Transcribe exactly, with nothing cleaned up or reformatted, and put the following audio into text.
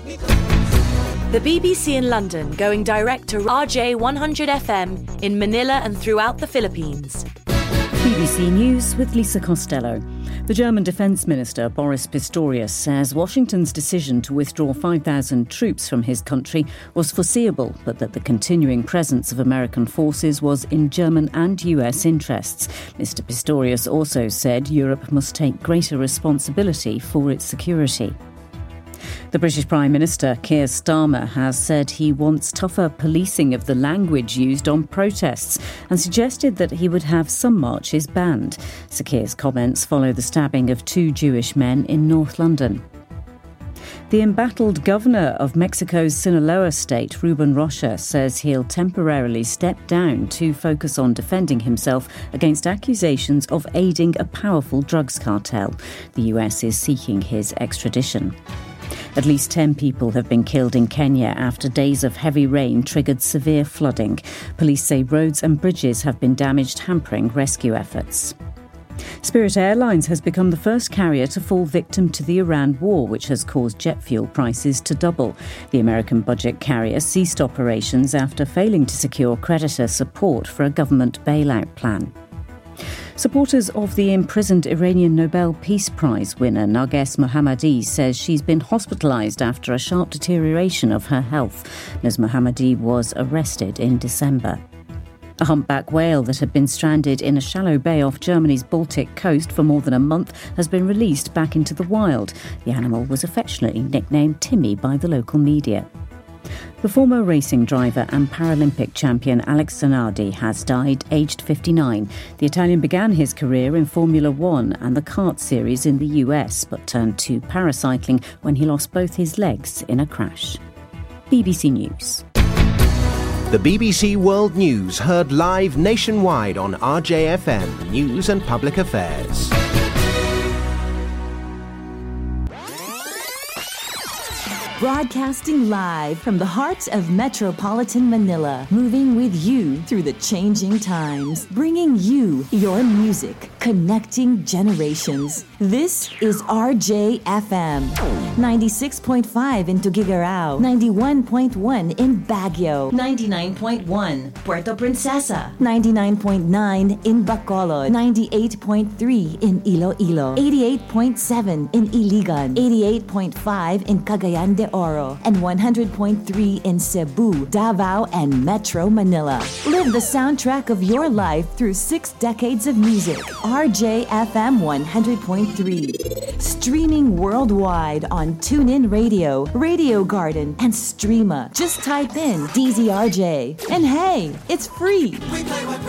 The B B C in London going direct to R J one hundred F M in Manila and throughout the Philippines. B B C News with Lisa Costello. The German Defence Minister Boris Pistorius says Washington's decision to withdraw five thousand troops from his country was foreseeable, but that the continuing presence of American forces was in German and U S interests. Mister Pistorius also said Europe must take greater responsibility for its security. The British Prime Minister, Keir Starmer, has said he wants tougher policing of the language used on protests and suggested that he would have some marches banned. Sir Keir's comments follow the stabbing of two Jewish men in North London. The embattled governor of Mexico's Sinaloa state, Ruben Rocha, says he'll temporarily step down to focus on defending himself against accusations of aiding a powerful drugs cartel. The U S is seeking his extradition. At least ten people have been killed in Kenya after days of heavy rain triggered severe flooding. Police say roads and bridges have been damaged, hampering rescue efforts. Spirit Airlines has become the first carrier to fall victim to the Iran war, which has caused jet fuel prices to double. The American budget carrier ceased operations after failing to secure creditor support for a government bailout plan. Supporters of the imprisoned Iranian Nobel Peace Prize winner Narges Mohammadi says she's been hospitalised after a sharp deterioration of her health. Miz Mohammadi was arrested in December. A humpback whale that had been stranded in a shallow bay off Germany's Baltic coast for more than a month has been released back into the wild. The animal was affectionately nicknamed Timmy by the local media. The former racing driver and Paralympic champion Alex Zanardi has died, aged fifty-nine. The Italian began his career in Formula One and the kart series in the U S, but turned to paracycling when he lost both his legs in a crash. B B C News. The B B C World News heard live nationwide on R J F M News and Public Affairs. Broadcasting live from the heart of metropolitan Manila, moving with you through the changing times, bringing you your music, connecting generations. This is R J F M, ninety-six point five in Tuguegarao, ninety-one point one in Baguio, ninety-nine point one Puerto Princesa, ninety-nine point nine in Bacolod, ninety-eight point three in Iloilo, eighty-eight point seven in Iligan, eighty-eight point five in Cagayan de Oro, and one hundred point three in Cebu, Davao, and Metro Manila. Live the soundtrack of your life through six decades of music. R J F M one hundred point three. Streaming worldwide on TuneIn Radio, Radio Garden, and Streema. Just type in D Z R J. And hey, it's free.